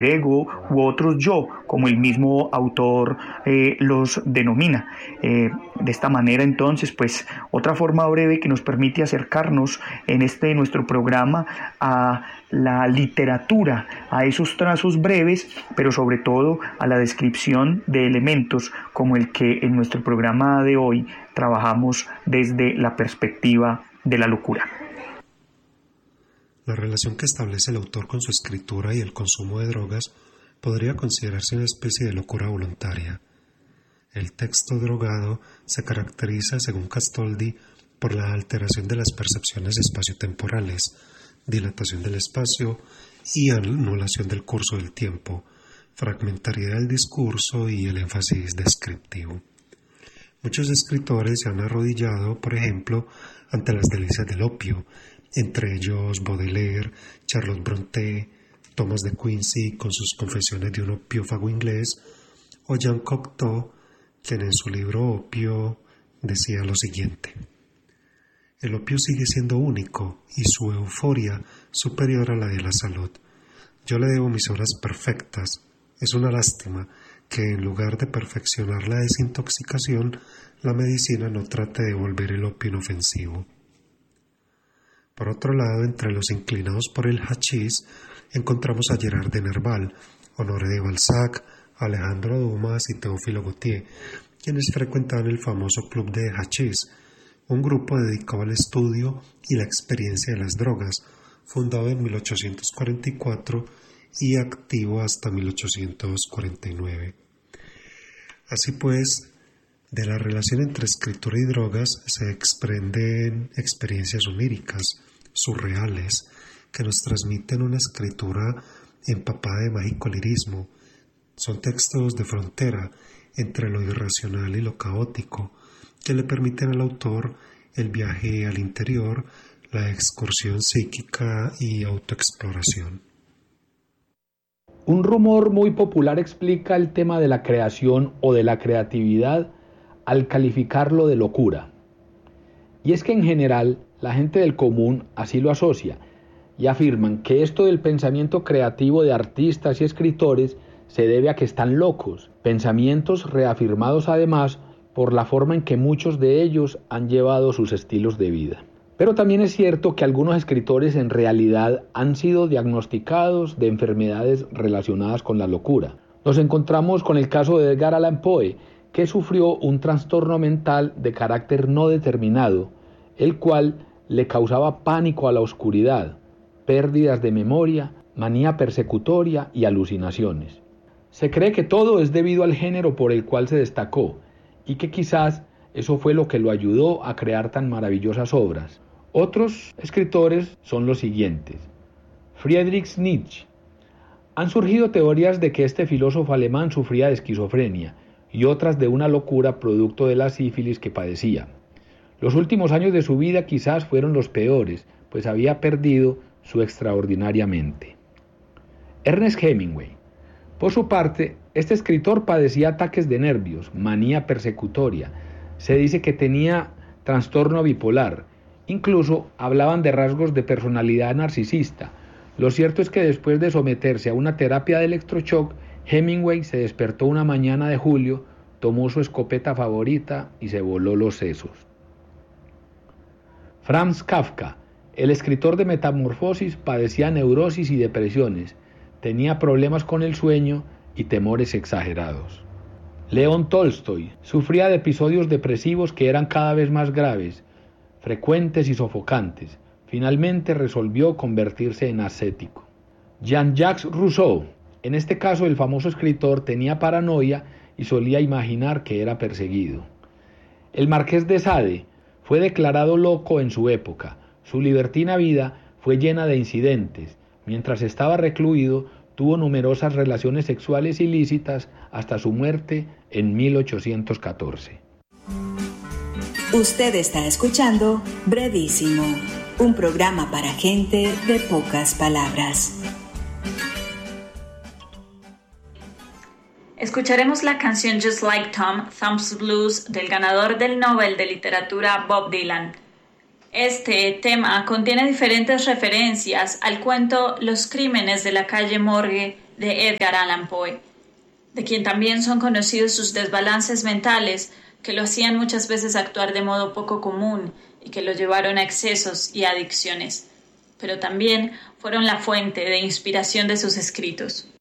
ego u otros yo, como el mismo autor los denomina. De esta manera, entonces, pues otra forma breve que nos permite acercarnos en nuestro programa a la literatura, a esos trazos breves, pero sobre todo a la descripción de elementos como el que en nuestro programa de hoy trabajamos desde la perspectiva de la locura. La relación que establece el autor con su escritura y el consumo de drogas podría considerarse una especie de locura voluntaria. El texto drogado se caracteriza, según Castoldi, por la alteración de las percepciones espaciotemporales, dilatación del espacio y anulación del curso del tiempo, fragmentariedad del discurso y el énfasis descriptivo. Muchos escritores se han arrodillado, por ejemplo, ante las delicias del opio, entre ellos Baudelaire, Charlotte Brontë, Thomas de Quincey con sus confesiones de un opiófago inglés, o Jean Cocteau, quien en su libro Opio decía lo siguiente: el opio sigue siendo único y su euforia superior a la de la salud. Yo le debo mis horas perfectas. Es una lástima que en lugar de perfeccionar la desintoxicación, la medicina no trate de volver el opio inofensivo. Por otro lado, entre los inclinados por el hachís, encontramos a Gerard de Nerval, Honoré de Balzac, Alejandro Dumas y Teófilo Gautier, quienes frecuentaban el famoso Club de Hachís, un grupo dedicado al estudio y la experiencia de las drogas, fundado en 1844 y activo hasta 1849. Así pues, de la relación entre escritura y drogas se desprenden experiencias oníricas, surreales, que nos transmiten una escritura empapada de mágico lirismo. Son textos de frontera entre lo irracional y lo caótico, que le permiten al autor el viaje al interior, la excursión psíquica y autoexploración. Un rumor muy popular explica el tema de la creación o de la creatividad al calificarlo de locura. Y es que en general la gente del común así lo asocia y afirman que esto del pensamiento creativo de artistas y escritores se debe a que están locos, pensamientos reafirmados además por la forma en que muchos de ellos han llevado sus estilos de vida. Pero también es cierto que algunos escritores en realidad han sido diagnosticados de enfermedades relacionadas con la locura. Nos encontramos con el caso de Edgar Allan Poe, que sufrió un trastorno mental de carácter no determinado, el cual le causaba pánico a la oscuridad, pérdidas de memoria, manía persecutoria y alucinaciones. Se cree que todo es debido al género por el cual se destacó y que quizás eso fue lo que lo ayudó a crear tan maravillosas obras. Otros escritores son los siguientes: Friedrich Nietzsche. Han surgido teorías de que este filósofo alemán sufría de esquizofrenia y otras de una locura producto de la sífilis que padecía. Los últimos años de su vida quizás fueron los peores, pues había perdido su extraordinaria mente. Ernest Hemingway. Por su parte, este escritor padecía ataques de nervios, manía persecutoria. Se dice que tenía trastorno bipolar. Incluso hablaban de rasgos de personalidad narcisista. Lo cierto es que después de someterse a una terapia de electroshock, Hemingway se despertó una mañana de julio, tomó su escopeta favorita y se voló los sesos. Franz Kafka, el escritor de Metamorfosis, padecía neurosis y depresiones, tenía problemas con el sueño y temores exagerados. León Tolstoy sufría de episodios depresivos que eran cada vez más graves, frecuentes y sofocantes. Finalmente resolvió convertirse en ascético. Jean-Jacques Rousseau, en este caso el famoso escritor, tenía paranoia y solía imaginar que era perseguido. El Marqués de Sade fue declarado loco en su época. Su libertina vida fue llena de incidentes. Mientras estaba recluido, tuvo numerosas relaciones sexuales ilícitas hasta su muerte en 1814. Usted está escuchando Brevísimo, un programa para gente de pocas palabras. Escucharemos la canción Just Like Tom, Thumb's Blues, del ganador del Nobel de Literatura Bob Dylan. Este tema contiene diferentes referencias al cuento Los crímenes de la calle Morgue de Edgar Allan Poe, de quien también son conocidos sus desbalances mentales que lo hacían muchas veces actuar de modo poco común y que lo llevaron a excesos y adicciones, pero también fueron la fuente de inspiración de sus escritos.